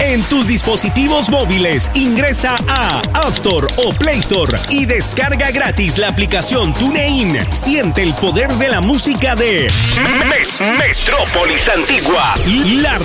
en tus dispositivos móviles. Ingresa a App Store o Play Store y descarga gratis la aplicación TuneIn. Siente el poder de la música de Metrópolis Antigua. La